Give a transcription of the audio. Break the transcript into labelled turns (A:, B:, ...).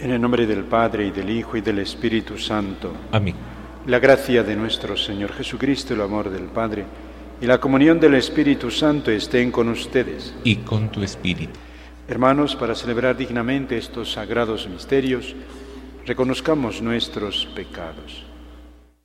A: En el nombre del Padre, y del Hijo, y del Espíritu Santo.
B: Amén.
A: La gracia de nuestro Señor Jesucristo, el amor del Padre, y la comunión del Espíritu Santo estén con ustedes.
B: Y con tu espíritu.
A: Hermanos, para celebrar dignamente estos sagrados misterios, reconozcamos nuestros pecados.